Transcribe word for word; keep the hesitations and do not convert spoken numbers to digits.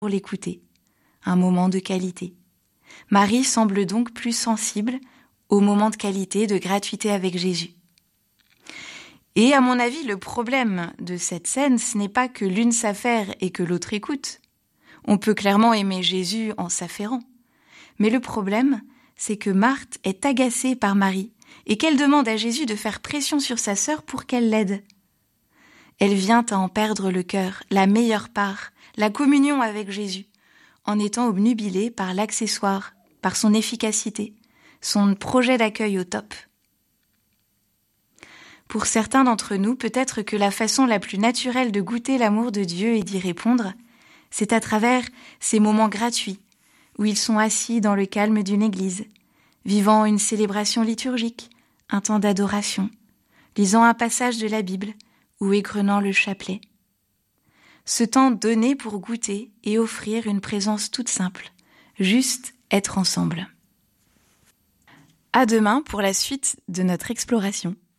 pour l'écouter, un moment de qualité. Marie semble donc plus sensible au moment de qualité, de gratuité avec Jésus. Et à mon avis, le problème de cette scène, ce n'est pas que l'une s'affaire et que l'autre écoute. On peut clairement aimer Jésus en s'affairant. Mais le problème, c'est que Marthe est agacée par Marie et qu'elle demande à Jésus de faire pression sur sa sœur pour qu'elle l'aide. Elle vient à en perdre le cœur, la meilleure part, la communion avec Jésus, en étant obnubilée par l'accessoire, par son efficacité, son projet d'accueil au top. Pour certains d'entre nous, peut-être que la façon la plus naturelle de goûter l'amour de Dieu et d'y répondre, c'est à travers ces moments gratuits, où ils sont assis dans le calme d'une église, vivant une célébration liturgique, un temps d'adoration, lisant un passage de la Bible ou égrenant le chapelet. Ce temps donné pour goûter et offrir une présence toute simple, juste être ensemble. À demain pour la suite de notre exploration.